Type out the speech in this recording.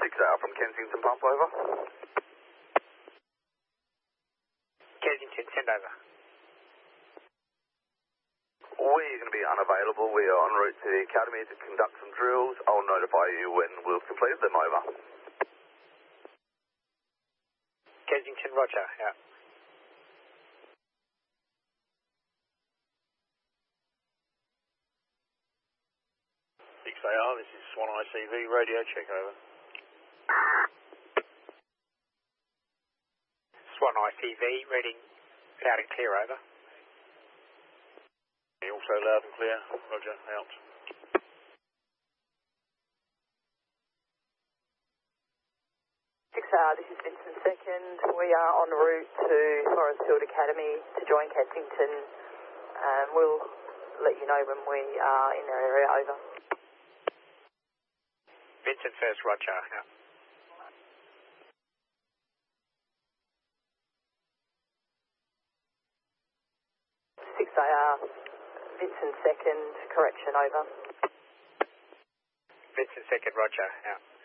6AR from Kensington Pump, over. Kensington, send over. We're going to be unavailable. We are en route to the Academy to conduct some drills. I'll notify you when we've completed them, over. Kensington, roger, yeah. AR, this is Swan ICV, radio check, over. Swan ICV, reading loud and clear, over. Also loud and clear, roger, out. This is Vincent Second. We are en route to Forest Field Academy to join Kensington. We'll let you know when we are in their area, over. Vincent first, roger, yeah. AR, Vincent Second, correction, over. Vincent Second, roger, yeah.